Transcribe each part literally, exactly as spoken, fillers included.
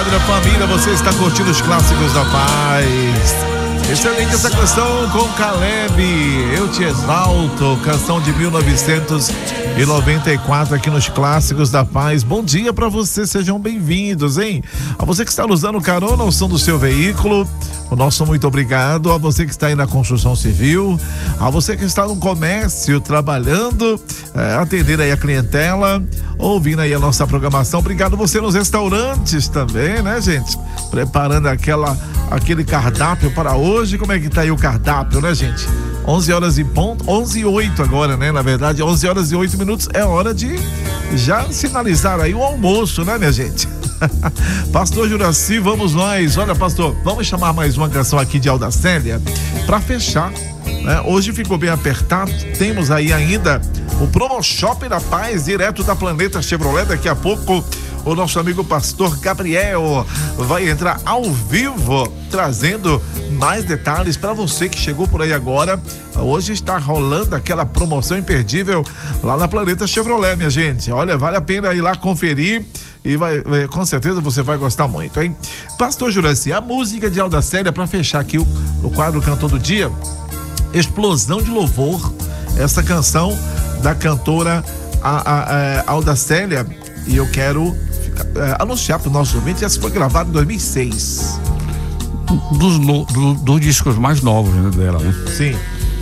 Rádio da Família, você está curtindo os clássicos da paz. Excelente essa canção com Caleb, Eu Te Exalto, canção de mil novecentos e noventa e quatro aqui nos Clássicos da Paz. Bom dia para você, sejam bem-vindos, hein? A você que está usando carona ao som do seu veículo, o nosso muito obrigado. A você que está aí na construção civil, a você que está no comércio trabalhando, é, atender aí a clientela, ouvindo aí a nossa programação. Obrigado você nos restaurantes também, né, gente? Preparando aquela, aquele cardápio para hoje. Como é que tá aí o cardápio, né, gente? onze horas e ponto, onze e oito agora, né? Na verdade, onze horas e oito minutos é hora de já sinalizar aí o almoço, né, minha gente? Pastor Juraci, vamos nós. Olha, pastor, vamos chamar mais uma canção aqui de Audacélia para fechar, né? Hoje ficou bem apertado. Temos aí ainda o Promo Shop da Paz, direto da Planeta Chevrolet. Daqui a pouco o nosso amigo pastor Gabriel vai entrar ao vivo trazendo mais detalhes para você que chegou por aí agora. Hoje está rolando aquela promoção imperdível lá na Planeta Chevrolet, minha gente. Olha, vale a pena ir lá conferir e vai, vai, com certeza você vai gostar muito, hein? Pastor Juraci, a música de Audacélia para fechar aqui o, o quadro Cantor do Dia, Explosão de Louvor, essa canção da cantora a, a, a Audacélia, e eu quero É, anunciar para os nossos ouvintes, essa foi gravada em dois mil e seis. Dos, no, do, dos discos mais novos, né, dela, né? Sim.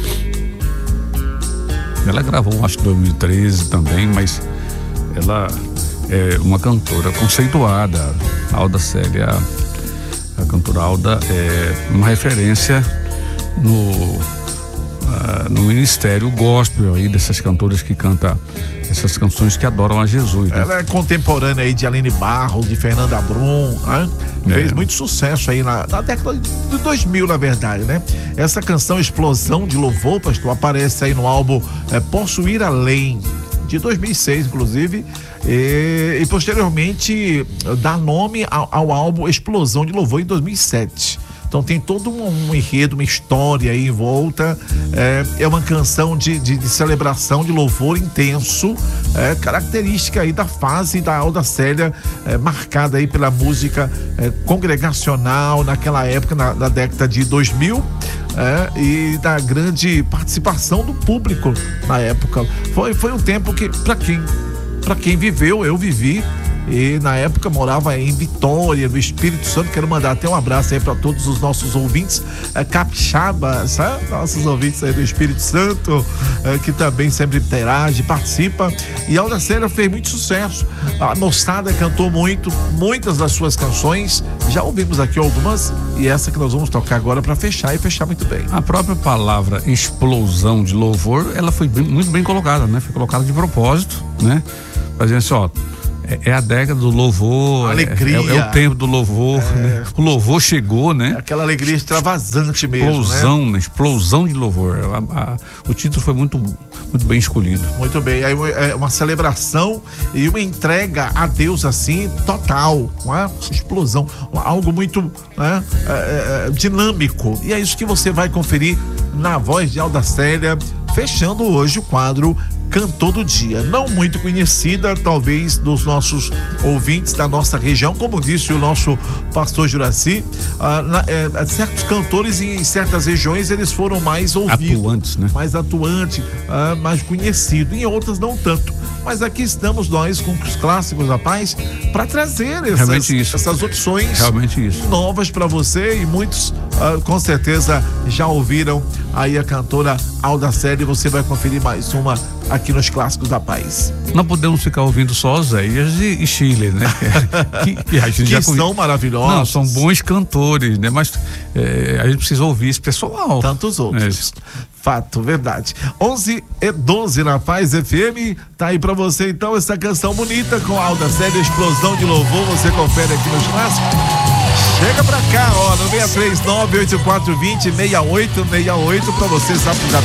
Ela gravou, acho que em dois mil e treze também, mas ela é uma cantora conceituada. A Audacélia, a cantora Alda, é uma referência no, uh, no ministério gospel aí, dessas cantoras que cantam essas canções que adoram a Jesus, né? Ela é contemporânea aí de Aline Barros, de Fernanda Brum, né? É. Fez muito sucesso aí na, na década de dois mil, na verdade, né? Essa canção Explosão de Louvor, pastor, aparece aí no álbum é, Posso Ir Além, de dois mil e seis, inclusive, e, e posteriormente dá nome ao, ao álbum Explosão de Louvor em dois mil e sete. Então tem todo um, um enredo, uma história aí em volta. É, é uma canção de, de, de celebração, de louvor intenso, é, característica aí da fase da Audacélia, é, marcada aí pela música é, congregacional naquela época, na, na década de dois mil, é, e da grande participação do público na época. Foi, foi um tempo que, para quem, para quem viveu, eu vivi, e na época morava em Vitória, no Espírito Santo. Quero mandar até um abraço aí para todos os nossos ouvintes é, capixabas, sabe? Nossos ouvintes aí do Espírito Santo, é, que também sempre interage, participa. E a Audacélia fez muito sucesso. A moçada cantou muito, muitas das suas canções. Já ouvimos aqui algumas, e essa que nós vamos tocar agora para fechar, e fechar muito bem. A própria palavra explosão de louvor, ela foi bem, muito bem colocada, né? Foi colocada de propósito, né? Pra dizer assim, ó, é a década do louvor, alegria. É, é, é o tempo do louvor, é. Né? O louvor chegou, né? É aquela alegria extravasante mesmo, explosão, né? né? Explosão de louvor. A, a, o título foi muito, muito bem escolhido. Muito bem, aí é uma celebração e uma entrega a Deus assim, total, uma explosão, algo muito, né, é, é, dinâmico. E é isso que você vai conferir na voz de Audacélia, fechando hoje o quadro Cantor do Dia. Não muito conhecida, talvez, dos nossos ouvintes da nossa região, como disse o nosso pastor Juraci, ah, na, é, certos cantores em certas regiões eles foram mais ouvidos, atuantes, né? Mais atuante, ah, mais conhecido, em outras não tanto. Mas aqui estamos nós com os Clássicos da Paz para trazer essas, essas opções Realmente isso. novas para você, e muitos ah, com certeza já ouviram aí a cantora Audacélia, e você vai conferir mais uma aqui nos Clássicos da Paz. Não podemos ficar ouvindo só Oséias e, e Chile, né? que que, a gente que já são maravilhosos. Não, são bons cantores, né? Mas é, a gente precisa ouvir esse pessoal. Tantos outros. É. Fato, verdade. onze e doze na Paz F M. Tá aí pra você então essa canção bonita com a Audacélia, Explosão de Louvor. Você confere aqui nos Clássicos. Chega pra cá, ó, no seis três nove, oito quatro dois zero, seis oito seis oito pra você, zap, zap.